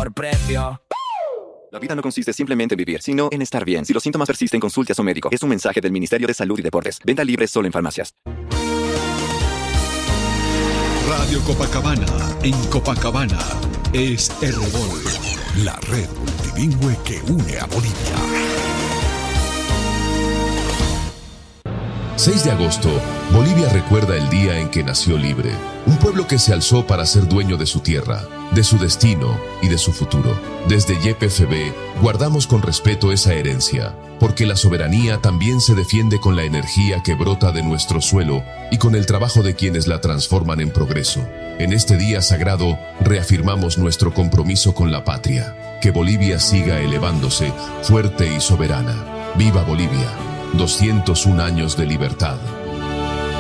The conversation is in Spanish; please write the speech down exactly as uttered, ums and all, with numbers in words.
mejor precio. La vida no consiste simplemente en vivir, sino en estar bien. Si los síntomas persisten, consulte a su médico. Es un mensaje del Ministerio de Salud y Deportes. Venta libre solo en farmacias. Radio Copacabana, en Copacabana, es Herbol, la red multilingüe que une a Bolivia. seis de agosto, Bolivia recuerda el día en que nació libre. Un pueblo que se alzó para ser dueño de su tierra, de su destino y de su futuro. Desde Y P F B guardamos con respeto esa herencia, porque la soberanía también se defiende con la energía que brota de nuestro suelo y con el trabajo de quienes la transforman en progreso. En este día sagrado, reafirmamos nuestro compromiso con la patria. Que Bolivia siga elevándose, fuerte y soberana. ¡Viva Bolivia! doscientos un años de libertad.